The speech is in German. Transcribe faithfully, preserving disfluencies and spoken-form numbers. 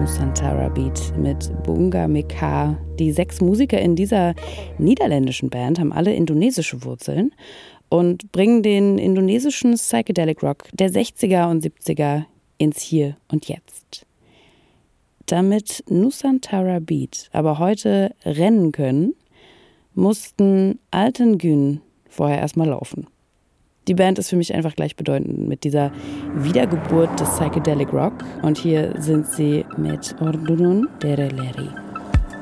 Nusantara Beat mit Bunga Mekar. Die sechs Musiker in dieser niederländischen Band haben alle indonesische Wurzeln und bringen den indonesischen Psychedelic Rock der sechziger und siebziger ins Hier und Jetzt. Damit Nusantara Beat aber heute rennen können, mussten Alten Gün vorher erstmal laufen. Die Band ist für mich einfach gleichbedeutend mit dieser Wiedergeburt des Psychedelic Rock. Und hier sind sie mit Ordunun Dereleri.